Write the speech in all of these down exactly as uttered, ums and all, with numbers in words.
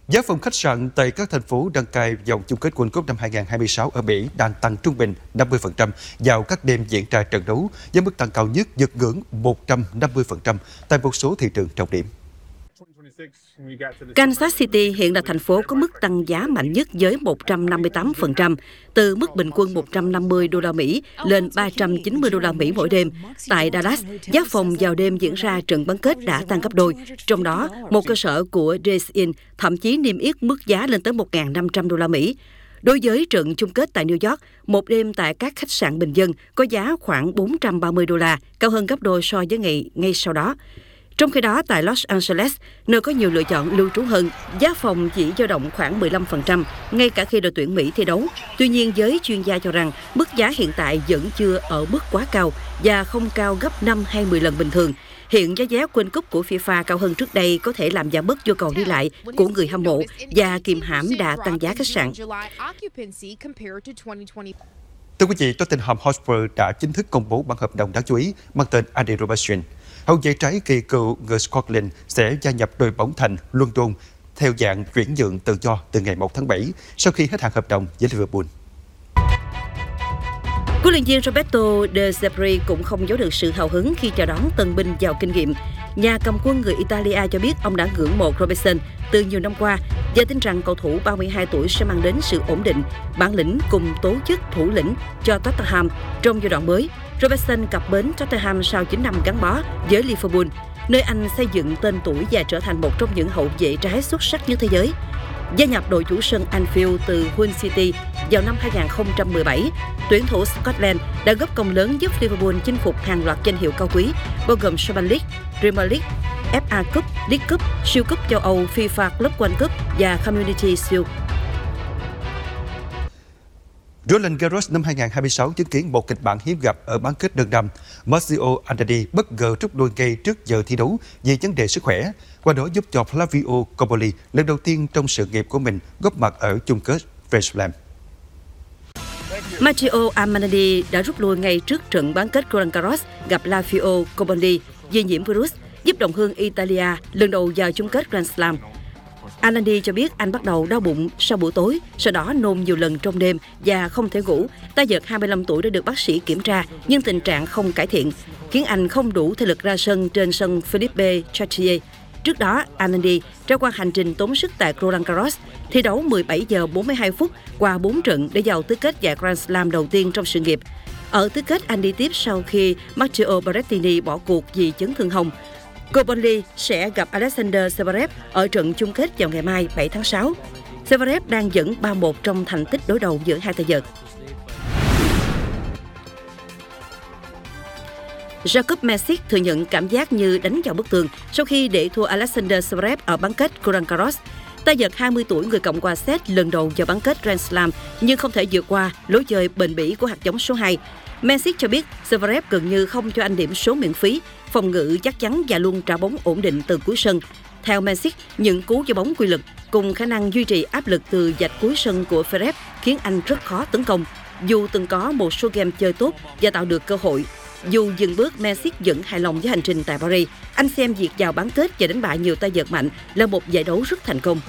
Giá phòng khách sạn tại các thành phố đăng cai vòng chung kết World Cup năm hai không hai sáu ở Mỹ đang tăng trung bình năm mươi phần trăm vào các đêm diễn ra trận đấu, với mức tăng cao nhất vượt ngưỡng một trăm năm mươi phần trăm tại một số thị trường trọng điểm. Kansas City hiện là thành phố có mức tăng giá mạnh nhất với một trăm năm mươi tám phần trăm, từ mức bình quân một trăm năm mươi đô la Mỹ lên ba trăm chín mươi đô la Mỹ mỗi đêm. Tại Dallas, giá phòng vào đêm diễn ra trận bán kết đã tăng gấp đôi. Trong đó, một cơ sở của Days Inn thậm chí niêm yết mức giá lên tới một nghìn năm trăm đô la Mỹ. Đối với trận chung kết tại New York, một đêm tại các khách sạn bình dân có giá khoảng bốn trăm ba mươi đô la, cao hơn gấp đôi so với ngày ngay sau đó. Trong khi đó, tại Los Angeles, nơi có nhiều lựa chọn lưu trú hơn, giá phòng chỉ dao động khoảng mười lăm phần trăm, ngay cả khi đội tuyển Mỹ thi đấu. Tuy nhiên, giới chuyên gia cho rằng mức giá hiện tại vẫn chưa ở mức quá cao và không cao gấp năm hay mười lần bình thường. Hiện giá vé World Cup của FIFA cao hơn trước đây có thể làm giảm bớt nhu cầu đi lại của người hâm mộ và kiềm hãm đà tăng giá khách sạn. Thưa quý vị, Tottenham Hotspur đã chính thức công bố bản hợp đồng đáng chú ý mang tên Andy Robertson. Hậu vệ trái kỳ cựu người Scotland sẽ gia nhập đội bóng thành London theo dạng chuyển nhượng tự do từ ngày một tháng bảy sau khi hết hạn hợp đồng với Liverpool. Huấn luyện viên Roberto De Zerbi cũng không giấu được sự hào hứng khi chào đón tân binh giàu kinh nghiệm. Nhà cầm quân người Italia cho biết ông đã ngưỡng mộ Robertson từ nhiều năm qua và tin rằng cầu thủ ba mươi hai tuổi sẽ mang đến sự ổn định, bản lĩnh cùng tố chất thủ lĩnh cho Tottenham trong giai đoạn mới. Robertson cập bến Tottenham sau chín năm gắn bó với Liverpool, nơi anh xây dựng tên tuổi và trở thành một trong những hậu vệ trái xuất sắc nhất thế giới. Gia nhập đội chủ sân Anfield từ Hull City vào năm hai không một bảy, tuyển thủ Scotland đã góp công lớn giúp Liverpool chinh phục hàng loạt danh hiệu cao quý, bao gồm Champions League, Premier League, ép a Cup, League Cup, siêu cúp châu Âu, FIFA Club World Cup và Community Shield. Roland Garros năm hai không hai sáu chứng kiến một kịch bản hiếm gặp ở bán kết đơn nam. Matteo Andrade bất ngờ rút đôi ngay trước giờ thi đấu vì vấn đề sức khỏe, qua đó giúp cho Flavio Cobolli lần đầu tiên trong sự nghiệp của mình góp mặt ở chung kết Grand Slam. Matteo Andrade đã rút lui ngay trước trận bán kết Roland Garros gặp Flavio Cobolli vì nhiễm virus, giúp đồng hương Italia lần đầu vào chung kết Grand Slam. Andrade cho biết anh bắt đầu đau bụng sau bữa tối, sau đó nôn nhiều lần trong đêm và không thể ngủ. Tay vợt hai mươi lăm tuổi đã được bác sĩ kiểm tra nhưng tình trạng không cải thiện, khiến anh không đủ thể lực ra sân trên sân Philippe Chatrier. Trước đó, Andrade trải qua hành trình tốn sức tại Roland Garros, thi đấu mười bảy giờ bốn mươi hai phút qua bốn trận để vào tứ kết giải Grand Slam đầu tiên trong sự nghiệp. Ở tứ kết, anh đi tiếp sau khi Matteo Berrettini bỏ cuộc vì chấn thương hông. Cobolli sẽ gặp Alexander Zverev ở trận chung kết vào ngày mai bảy tháng sáu. Zverev đang dẫn ba một trong thành tích đối đầu giữa hai tay vợt. Jakub Mesic thừa nhận cảm giác như đánh vào bức tường sau khi để thua Alexander Zverev ở bán kết Roland Garros. Tay vợt hai mươi tuổi người Cộng hòa Séc lần đầu vào bán kết Grand Slam nhưng không thể vượt qua lối chơi bền bỉ của hạt giống số hai. Mesic cho biết Zverev gần như không cho anh điểm số miễn phí, phòng ngự chắc chắn và luôn trả bóng ổn định từ cuối sân. Theo Mesic, những cú giao bóng quy lực cùng khả năng duy trì áp lực từ vạch cuối sân của Zverev khiến anh rất khó tấn công. Dù từng có một số game chơi tốt và tạo được cơ hội, dù dừng bước, Mesic vẫn hài lòng với hành trình tại Paris. Anh xem việc vào bán kết và đánh bại nhiều tay vợt mạnh là một giải đấu rất thành công.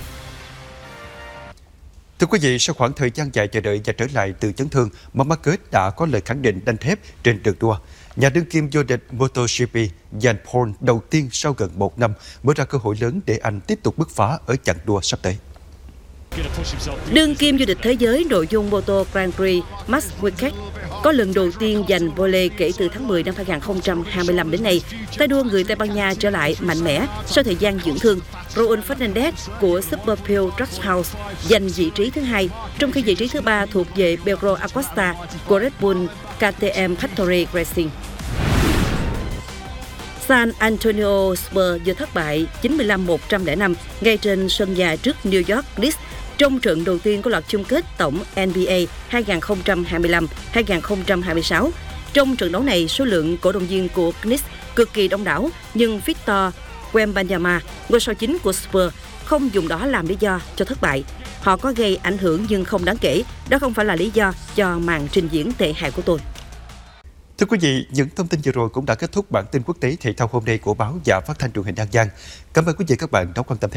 Thưa quý vị, sau khoảng thời gian dài chờ đợi và trở lại từ chấn thương, Marc Marquez đã có lời khẳng định đanh thép trên đường đua. Nhà đương kim vô địch MotoGP Jan Paul đầu tiên sau gần một năm mở ra cơ hội lớn để anh tiếp tục bứt phá ở chặng đua sắp tới. Đương kim vô địch thế giới nội dung Moto Grand Prix Max Marquez có lần đầu tiên giành pole kể từ tháng mười năm hai không hai lăm đến nay. Tay đua người Tây Ban Nha trở lại mạnh mẽ sau thời gian dưỡng thương. Raúl Fernandez của Superpeel Trackhouse giành vị trí thứ hai, trong khi vị trí thứ ba thuộc về Pedro Acosta của Red Bull ca tê em Factory Racing. San Antonio Spurs vừa thất bại chín mươi lăm một không năm ngay trên sân nhà trước New York Knicks trong trận đầu tiên của loạt chung kết tổng N B A hai không hai lăm hai không hai sáu. Trong trận đấu này, số lượng cổ động viên của Knicks cực kỳ đông đảo, nhưng Victor Wembanyama, ngôi sao chính của Spurs, không dùng đó làm lý do cho thất bại. Họ có gây ảnh hưởng nhưng không đáng kể, đó không phải là lý do cho màn trình diễn tệ hại của tôi. Thưa quý vị, những thông tin vừa rồi cũng đã kết thúc bản tin quốc tế thể thao hôm nay của báo và phát thanh truyền hình An Giang. Cảm ơn quý vị các bạn đã quan tâm theo